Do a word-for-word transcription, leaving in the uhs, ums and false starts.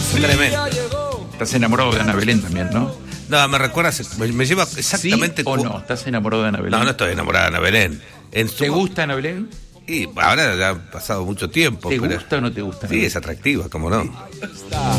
Tremendo. Estás enamorado de Ana Belén también, ¿no? No, me recuerda, me, me lleva exactamente... ¿Sí o no? ¿Estás enamorado de Ana Belén? No, no estoy enamorada de Ana Belén. En su... ¿Te gusta Ana Belén? Y ahora ya ha pasado mucho tiempo. ¿Te pero... gusta o no te gusta? Sí, es atractiva, cómo no.